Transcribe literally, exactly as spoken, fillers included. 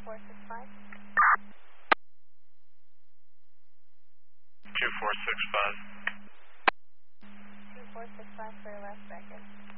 four six five. two four six five. two four six five for your last second.